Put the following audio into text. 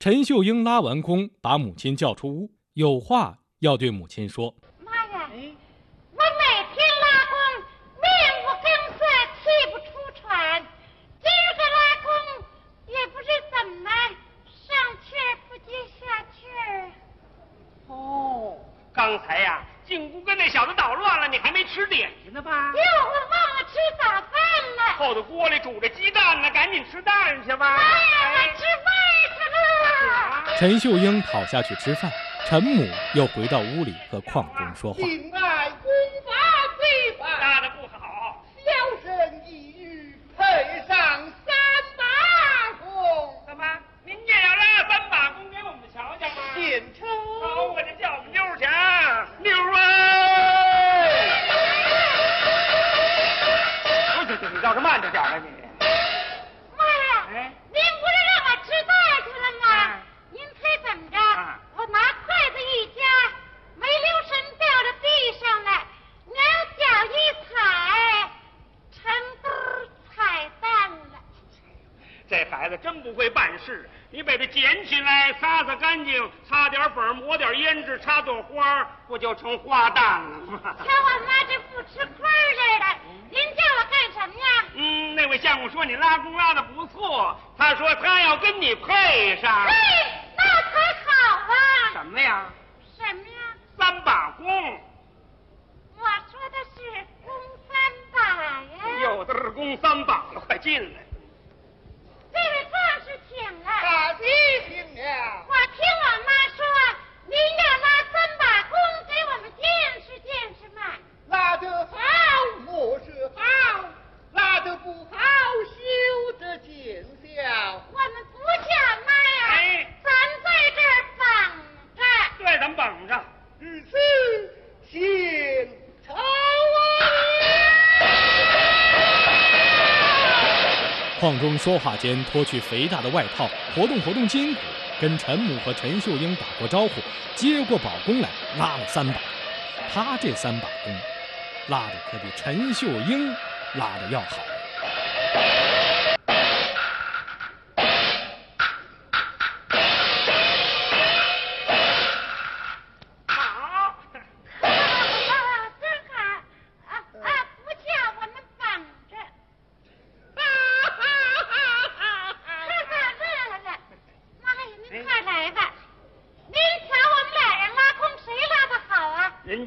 陈秀英拉完弓，把母亲叫出屋，有话要对母亲说。 妈呀，我每天拉弓，面无根色，气不出喘。今儿个拉弓，也不知怎么上气儿不接下气儿。 哦，刚才呀，进屋跟那小子捣乱了，你还没吃点心呢吧？ 哟，我忘了吃早饭了。 后头锅里煮着鸡蛋呢，赶紧吃蛋去吧。 妈呀，我吃饭去了。 陈秀英跑下去吃饭，陈母又回到屋里和邝中说话。 敬爱功法非凡， 拉的不好， 小生一语配上3把弓。 怎么您也要拉3把弓给我们瞧瞧吗？ 献丑。 好，我这叫我们妞儿去啊，妞儿啊！你倒是慢着点吧你。 妈呀，您不是让我吃饭去了吗？您猜怎么着？我拿筷子一夹，没留神掉到地上了，两脚一踩，成兜彩蛋了。 这孩子真不会办事，你把它捡起来，擦擦干净，擦点粉，抹点胭脂，插朵花，不就成花旦了吗？ 瞧我妈这不吃亏似的，您叫我干什么呀？ 那位相公说你拉弓拉的不错，他说他要跟你配上。 那才好啊！ 什么呀什么呀 ？3把弓。 我说的是弓3把呀。 有的是弓3把了，快进来。 这位壮士请了。 大吉请了。 我听我妈说，您要拉3把弓给我们见识见识嘛。 拉得好，莫是好；拉得不好，休得见笑。 我们不叫妈呀，咱在这儿绑着。 对，咱们绑着。 如此献丑啊！ 邝中说话间脱去肥大的外套，活动活动筋骨，跟陈母和陈秀英打过招呼，接过宝弓来拉了3把。他这3把弓，拉的可比陈秀英拉的要好。